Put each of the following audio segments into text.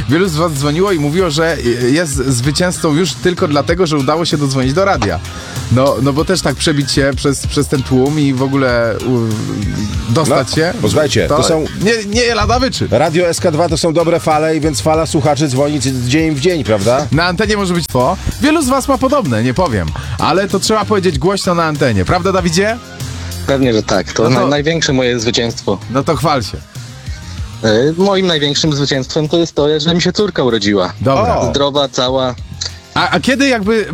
wielu z was dzwoniło i mówiło, że jest zwycięzcą już tylko dlatego, że udało się dodzwonić do radia. No bo też tak przebić się przez ten tłum i w ogóle dostać się. Posłuchajcie, to są... Nie lada wyczyn. Radio SK2 to są dobre fale, więc fala słuchaczy dzwoni dzień w dzień, prawda? Na antenie może być to. Wielu z was ma podobne, nie powiem. Ale to trzeba powiedzieć głośno na antenie. Prawda, Dawidzie? Pewnie, że tak. To, największe moje zwycięstwo. No to chwal się. Moim największym zwycięstwem to jest to, że mi się córka urodziła. Dobra. Zdrowa, cała. A kiedy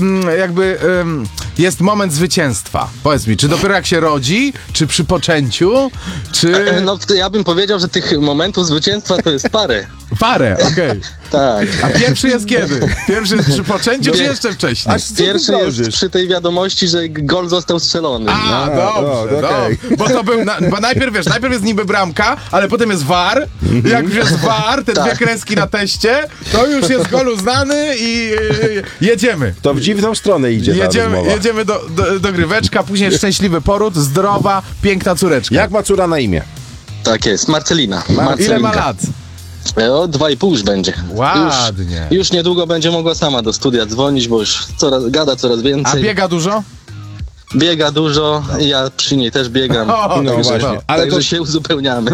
jest moment zwycięstwa? Powiedz mi, czy dopiero jak się rodzi, czy przy poczęciu, czy... No ja bym powiedział, że tych momentów zwycięstwa to jest parę. Parę, okej. Tak. A pierwszy jest kiedy? Pierwszy jest przy poczęciu, czy jeszcze wcześniej? Pierwszy jest przy tej wiadomości, że gol został strzelony. Dobrze. Bo to był, bo najpierw jest niby bramka, ale potem jest VAR. Jak już jest VAR, te dwie kreski na teście, to już jest gol uznany i jedziemy. To w dziwną stronę idzie ta rozmowa. Jedziemy do gryweczka, później szczęśliwy poród, zdrowa, piękna córeczka. Jak ma córa na imię? Tak jest, Marcelina. Ile ma lat? 2,5 już będzie. Ładnie. Już niedługo będzie mogła sama do studia dzwonić, bo już gada coraz więcej. A biega dużo? Biega dużo, ja przy niej też biegam. No właśnie. Ale także się uzupełniamy.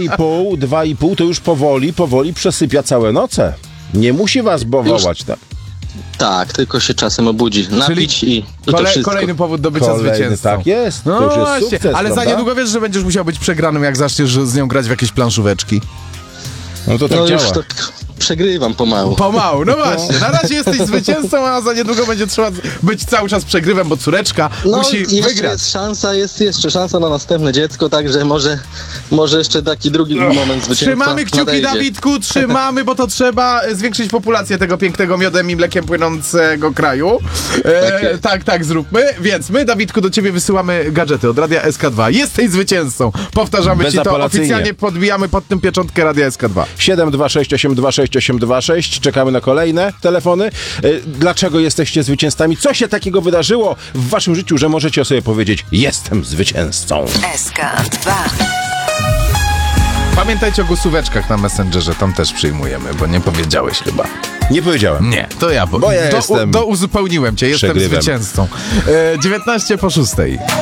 2,5 to już powoli przesypia całe noce. Nie musi was wołać, tak? Tak, tylko się czasem obudzi. Napić i to wszystko. Kolejny powód do bycia zwycięzcą. Tak jest, to już jest sukces, ale prawda? za niedługo wiesz, że będziesz musiał być przegranym, jak zaczniesz z nią grać w jakieś planszóweczki. No to tak działa. Już to przegrywam pomału. Pomału, no właśnie. Na razie jesteś zwycięzcą, a za niedługo będzie trzeba być cały czas przegrywem, bo córeczka musi wygrać. Jest jeszcze szansa na następne dziecko, także może jeszcze taki drugi moment zwycięstwa. Trzymamy kciuki, nadejdzie. Dawidku, trzymamy, bo to trzeba zwiększyć populację tego pięknego miodem i mlekiem płynącego kraju. Tak, zróbmy. Więc my, Dawidku, do ciebie wysyłamy gadżety od Radia SK2. Jesteś zwycięzcą. Powtarzamy ci to, oficjalnie podbijamy pod tym pieczątkę Radia SK2. 726826826. Czekamy na kolejne telefony. Dlaczego jesteście zwycięzcami? Co się takiego wydarzyło w waszym życiu, że możecie sobie powiedzieć: jestem zwycięzcą? SK2. Pamiętajcie o głosóweczkach na Messengerze, tam też przyjmujemy, bo nie powiedziałeś chyba. Nie powiedziałem. Nie, to ja, bo ja jestem uzupełniłem cię, jestem przegrywem. zwycięzcą. 19 po 6.